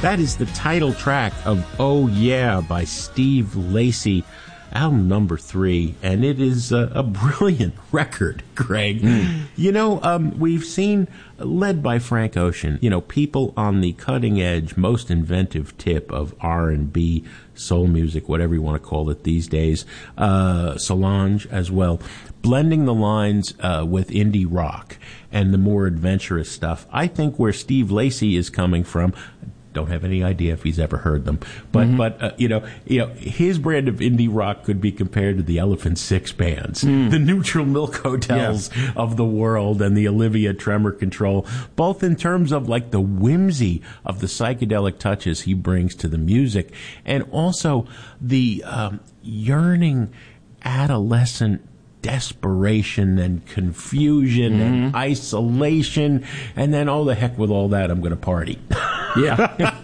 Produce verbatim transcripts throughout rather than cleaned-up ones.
That is the title track of Oh Yeah by Steve Lacy, album number three, and it is a, a brilliant record, Greg. Mm. You know, um, we've seen, led by Frank Ocean, you know, people on the cutting edge, most inventive tip of R and B, soul music, whatever you want to call it these days, uh, Solange as well, blending the lines uh, with indie rock and the more adventurous stuff. I think where Steve Lacy is coming from, don't have any idea if he's ever heard them, but mm-hmm. but uh, you know, you know, his brand of indie rock could be compared to the Elephant Six bands, mm. the Neutral Milk Hotels yeah. of the world, and the Olivia Tremor Control, both in terms of like the whimsy of the psychedelic touches he brings to the music, and also the um, yearning adolescent desperation and confusion mm-hmm. and isolation, and then, oh, the heck with all that, I'm going to party. Yeah.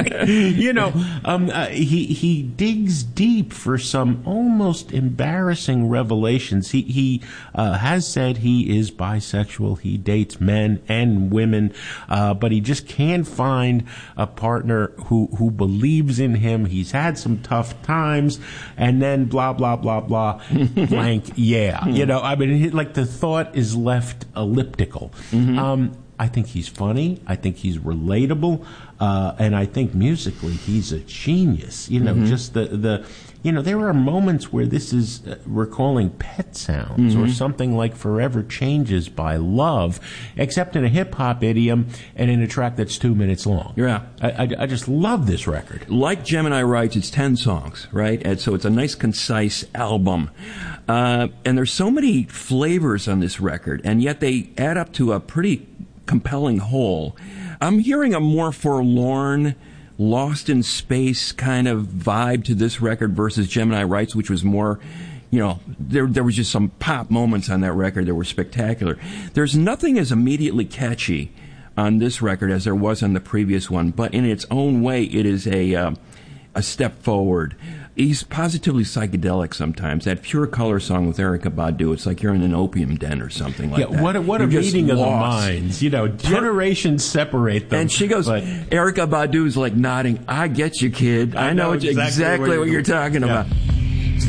You know, um, uh, he he digs deep for some almost embarrassing revelations. He he uh, has said he is bisexual. He dates men and women, uh, but he just can't find a partner who who believes in him. He's had some tough times, and then blah blah blah blah blank. Yeah, you know, I mean, like the thought is left elliptical. Mm-hmm. Um, I think he's funny. I think he's relatable. Uh, and I think musically he's a genius. You know, mm-hmm. just the, the, you know, there are moments where this is uh, recalling Pet Sounds mm-hmm. or something like Forever Changes by Love, except in a hip-hop idiom and in a track that's two minutes long. Yeah. I, I, I just love this record. Like Gemini Writes, it's ten songs, right? And so it's a nice, concise album. Uh, and there's so many flavors on this record, and yet they add up to a pretty compelling whole. I'm hearing a more forlorn, lost in space kind of vibe to this record versus Gemini Writes, which was more, you know, there there was just some pop moments on that record that were spectacular. There's nothing as immediately catchy on this record as there was on the previous one, but in its own way, it is a uh, a step forward. He's positively psychedelic sometimes. That Pure Color song with Erykah Badu, it's like you're in an opium den or something like yeah, that. What a, what a meeting of the minds. You know, generations separate them. And she goes, but Erykah Badu's like nodding, I get you, kid. I, I know, know exactly, exactly what, what you're talking yeah. about.